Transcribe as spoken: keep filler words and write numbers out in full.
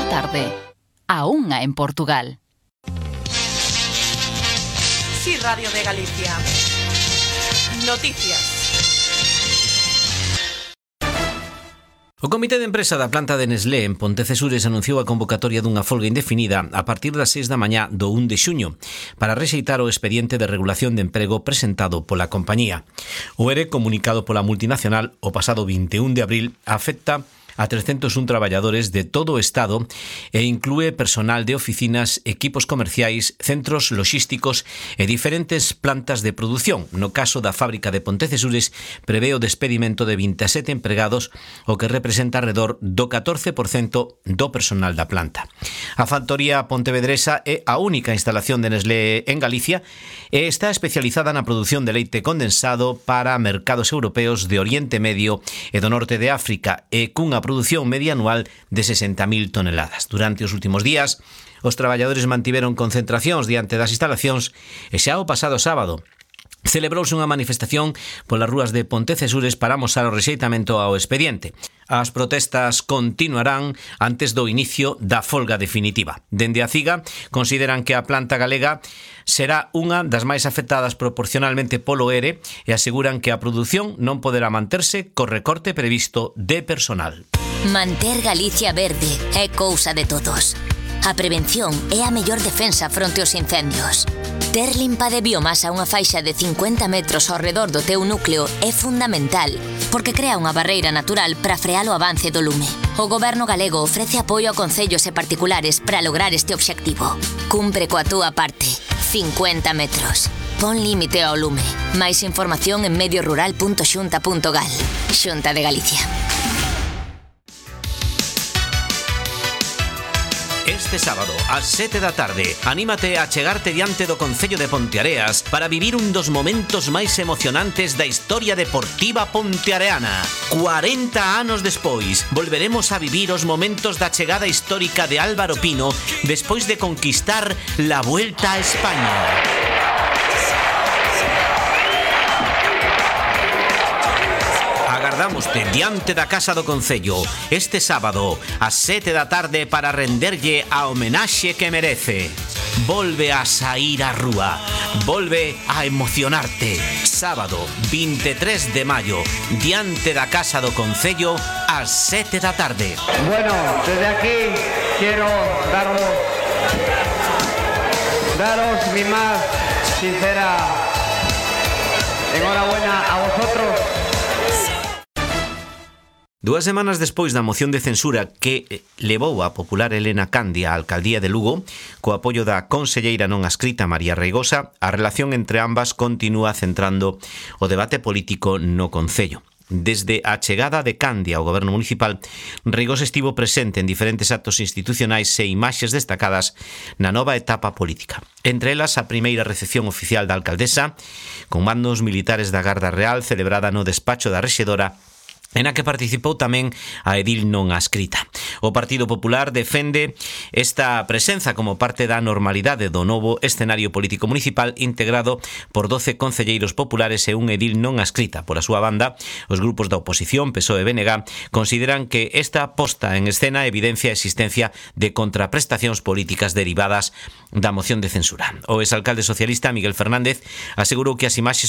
da tarde. A unha en Portugal. Sí, Radio de Galicia. Noticias. O Comité de Empresa da planta de Nestlé en Pontecesures anunciou a convocatoria dunha folga indefinida a partir das seis da mañá do un de xuño para rexeitar o expediente de regulación de emprego presentado pola compañía. O ERE, comunicado pola multinacional o pasado vinte e un de abril, afecta a trescentos un traballadores de todo o Estado e inclúe personal de oficinas, equipos comerciais, centros loxísticos e diferentes plantas de produción. No caso da fábrica de Pontecesures, prevé o despedimento de vinte e sete empregados, o que representa alrededor do catorce por cento do personal da planta. A factoría pontevedresa é a única instalación de Nestlé en Galicia e está especializada na produción de leite condensado para mercados europeos de Oriente Medio e do norte de África e cunha produción media anual de sesenta mil toneladas. Durante os últimos días, os traballadores mantiveron concentracións diante das instalacións e xa o pasado sábado celebrouse unha manifestación polas rúas de Pontecesures para amosar o rexeitamento ao expediente. As protestas continuarán antes do inicio da folga definitiva. Dende a CIGA consideran que a planta galega será unha das máis afectadas proporcionalmente polo ERE e aseguran que a produción non poderá manterse co recorte previsto de personal. Manter Galicia verde é cousa de todos. A prevención é a mellor defensa fronte aos incendios. Ter limpa de biomasa unha faixa de cincuenta metros ao redor do teu núcleo é fundamental, porque crea unha barreira natural para frear o avance do lume. O Goberno galego ofrece apoio a concellos e particulares para lograr este obxectivo. Cumpre coa túa parte. cincuenta metros. Pon límite ao lume. Máis información en medio rural punto xunta punto gal. Xunta de Galicia. Este sábado, ás sete da tarde, anímate a chegarte diante do Concello de Ponteareas para vivir un dos momentos máis emocionantes da historia deportiva ponteareana. cuarenta anos despois, volveremos a vivir os momentos da chegada histórica de Álvaro Pino despois de conquistar la Vuelta a España. Agardámoste diante da Casa do Concello este sábado ás sete da tarde para renderlle a homenaxe que merece. Volve a saír á rúa, volve a emocionarte. Sábado vinte e tres de maio, diante da Casa do Concello ás sete da tarde. Bueno, desde aquí quiero daros daros mi más sincera enhorabuena a vosotros. Dúas semanas despois da moción de censura que levou a popular Elena Candia á alcaldía de Lugo, co apoio da conselleira non adscrita María Reigosa, a relación entre ambas continúa centrando o debate político no concello. Desde a chegada de Candia ao goberno municipal, Reigosa estivo presente en diferentes actos institucionais e imaxes destacadas na nova etapa política. Entre elas, a primeira recepción oficial da alcaldesa, con mandos militares da Garda Real celebrada no despacho da rexedora, en a que participou tamén a edil non adscrita. O Partido Popular defende esta presenza como parte da normalidade do novo escenario político municipal integrado por doce concelleiros populares e un edil non adscrita. Por a súa banda, os grupos da oposición, P S O E e B N G, consideran que esta posta en escena evidencia a existencia de contraprestacións políticas derivadas da moción de censura. O exalcalde socialista Miguel Fernández asegurou que as imaxes